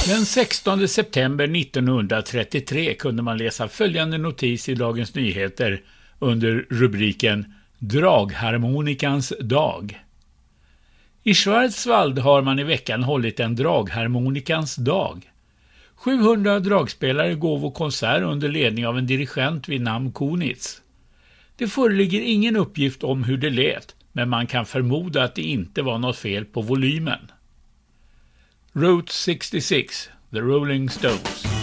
Den 16 september 1933 kunde man läsa följande notis i Dagens Nyheter under rubriken Dragharmonikans dag. I Schwarzwald har man i veckan hållit en dragharmonikans dag. 700 dragspelare gav konsert under ledning av en dirigent vid namn Kunitz. Det föreligger ingen uppgift om hur det lät, men man kan förmoda att det inte var något fel på volymen. Route 66, The Rolling Stones.